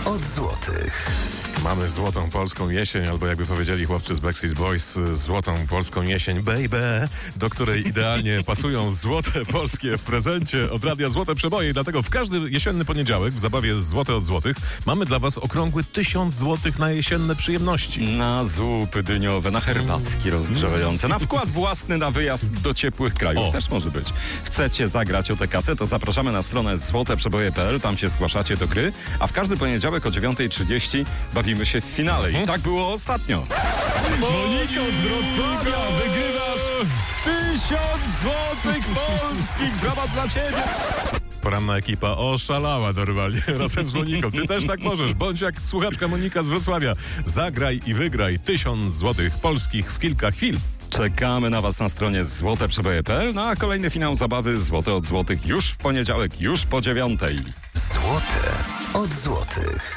od złotych. Mamy złotą polską jesień, albo jakby powiedzieli chłopcy z Backstreet Boys, złotą polską jesień, baby, do której idealnie pasują złote polskie w prezencie od Radia Złote Przeboje. I dlatego w każdy jesienny poniedziałek w zabawie Złote od Złotych mamy dla was okrągły 1000 złotych na jesienne przyjemności. Na zupy dyniowe, na herbatki rozgrzewające, na wkład własny na wyjazd do ciepłych krajów też może być. Chcecie zagrać o tę kasę? To zapraszamy na stronę złoteprzeboje.pl, tam się zgłaszacie do gry, a w każdy poniedziałek o 9:30 bawimy się w finale. I tak było ostatnio. Moniko z Wrocławia, wygrywasz 1000 złotych polskich. Brawa dla ciebie. Poranna ekipa oszalała normalnie razem z Moniką. Ty też tak możesz. Bądź jak słuchaczka Monika z Wrocławia. Zagraj i wygraj 1000 złotych polskich w kilka chwil. Czekamy na was na stronie złoteprzeboje.pl, a kolejny finał zabawy Złote od Złotych już w poniedziałek, już po 9:00. Złote od złotych.